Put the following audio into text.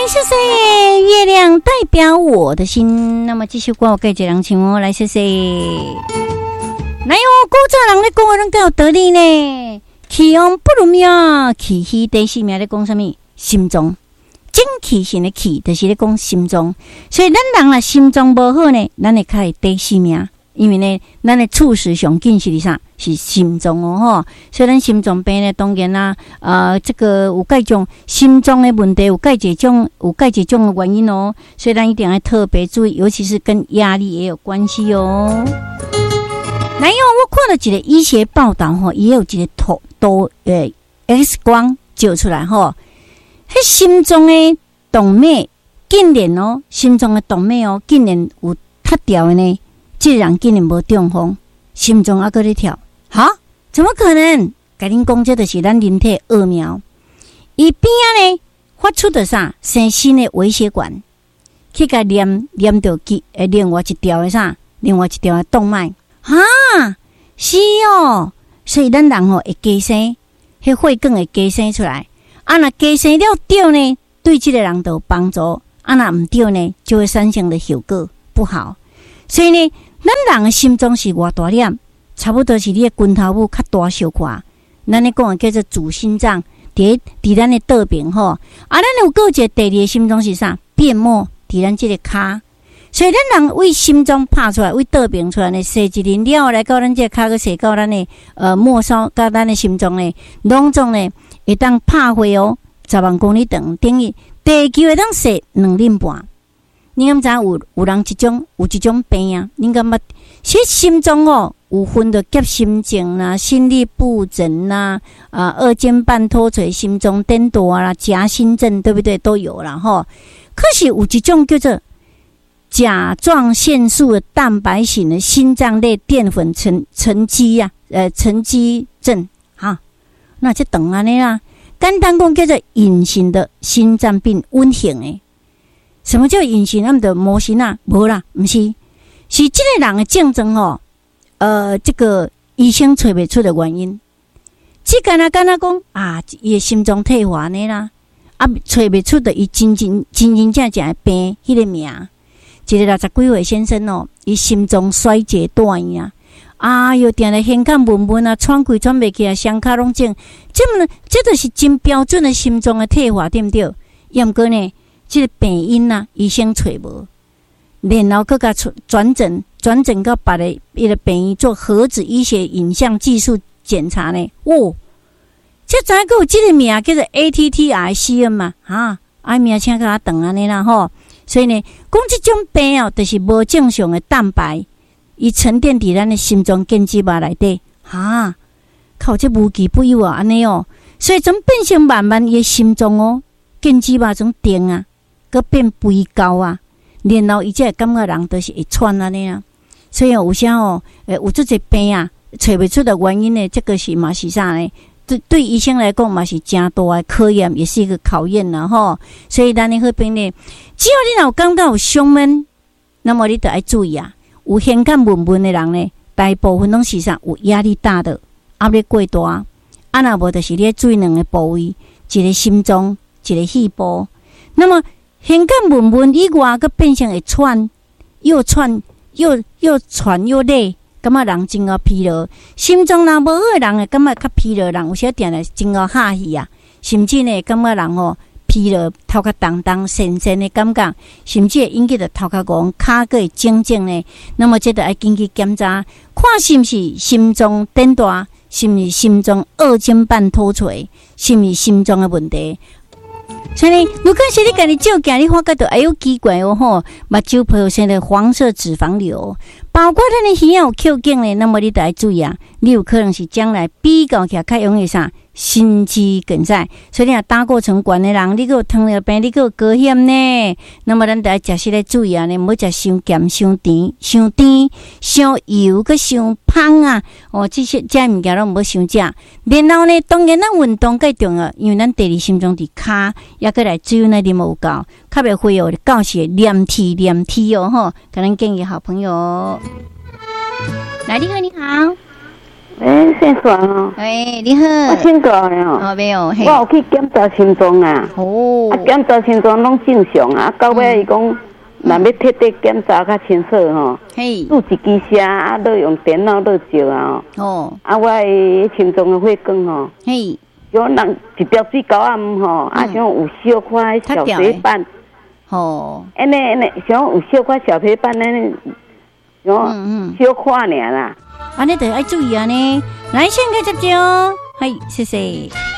谢谢月亮代表我的心。那么继续歌我介一个人唱哦，来谢谢。来哦，古早人咧讲的拢较有道理呢。气旺不如命，气虚第四名咧讲什么？心脏。精气神的气，就是咧讲心脏。所以咱人啊，心脏无好呢，咱会较会第四名。因为呢，咱的猝死上紧是啥？是心脏哦吼。所以咱心脏病呢，当然啦，这个有介种心脏的问题，有介几种的原因哦。所以咱一定要特别注意，尤其是跟压力也有关系哦。来哟，我看了一个医学报道吼，也有一个图X 光照出来吼，迄心脏的动脉竟然哦，心脏的动脉哦，竟然有塌掉的呢。这人竟然无中风，心脏还搁咧跳，哈？怎么可能？甲恁讲，这就是咱人体奥妙。伊边仔呢发出的啥？生新的微血管，去甲连到另外一条的啥？另外一条的动脉，哈？是哦，所以咱人会加生，迄血管会加生出来。啊，若加生了对呢，对这个人都有帮助；啊，若唔对呢，就会产生的效果不好。所以呢，咱人的心脏是偌大粒，差不多是你的拳头母较大小块。咱咧讲的叫做主心脏，伫咱的倒边吼。啊，咱有个一个第二个心脏是啥？变膜伫咱这个骹。所以咱人为心脏拍出来，为倒边出来呢，射一轮了来到咱这个骹，个射到咱的末梢，到咱的心脏呢，拢总呢会当拍回哦，10万公里长，等于地球会当射2轮半。你敢知有人有一种病啊？你敢捌？其实心脏哦，有分的急心症啦、心律不整啦、二尖瓣脱垂、心脏颠簸啦、夹心症，对不对？都有啦吼。可是有一种叫做甲状腺素的蛋白型的心脏类淀粉沉积症哈。那这等安尼啦，简单讲叫做隐形的心脏病，温型的。什么叫隐形？他们的模型啊，无啦，不是，是这个人的症状哦。这个医生找不出的原因，只敢讲啊，伊的心脏退化呢啦，啊，找不出的伊真正的病，迄个名。一个60几岁先生哦，伊心脏衰竭大呀，啊哟，定来胸口闷闷啊，喘气喘袂起啊，双脚拢肿，这就是真标准的心脏的退化，对不对？要毋过呢？这个病因啊，医生找无，然后佮甲转诊到别个伊个病院做核子医学影像技术检查呢。哦，这知影有这个名叫做 ATTRCM 嘛，名请甲长安尼啦吼。所以呢，讲这种病哦，就是无正常的蛋白，伊沉淀伫咱的心脏根基脉内底，靠这无奇不有啊，安尼哦。所以从变成慢慢伊的心脏哦，根基脉种定啊。佮变肥高啊，然后伊才会感觉人都是会喘安尼啊，所以有啥哦，有这个病啊，找不出的原因呢，这个是嘛是啥呢？对医生来讲嘛是真大的考验，也是一个考验啦吼。所以咱的好病呢，只要你若感觉有胸闷，那么你就要注意啊，有胸口闷闷的人呢，大部分拢是啥？有压力大的，压力过大，啊若无就是你注意两个部位，一个心脏，一个肺部，那么。胸口闷闷以外，佮变成会喘，又喘又累，感觉人真个疲劳。心脏若无好的人，会感觉较疲劳，人有时定来真个哈气啊，甚至呢，感觉人哦疲劳，头壳重神的感觉，甚至会引起着头壳戆，骹个会肿肿呢。那么这就要紧去检查，看是毋是心脏颠大，是毋是心脏二尖瓣脱垂，是毋是心脏的问题。所以，如果是你家己照镜，你发觉到哎呦奇怪哦吼，目睭泡成的黄色脂肪瘤，包括咱的耳有扣颈呢，那么你得要注意啊，你有可能是将来比较起来较容易啥心肌梗塞。所以你若胆固醇高的人，你还有糖尿病，你还有高血呢，那么咱得要食食来注意啊，呢，唔好食伤咸、伤甜、伤甜、伤油、佮伤芳啊。哦，这些物件拢唔好伤食。然后呢，当然咱运动最重要，因为咱第二心脏伫骹，也佮来水那啉有够，较袂会有教学黏体哦吼，可能建议好朋友。来，你好，你好。 姓孙哦。 你好。 我请教的哦。 哦，没有。 我有去检查心脏啊。 哦。 检查心脏拢正常啊，到尾伊讲，若要彻底检查较清楚吼，录一支声啊，落用电脑落照啊。哦。我的心脏的血管吼，像人一条水沟暗吼，像有小块小血斑。哦。安尼，像有小块小血斑安尼，像小块尔啦。 安尼得爱注意啊呢。来，先给接接哦。谢谢。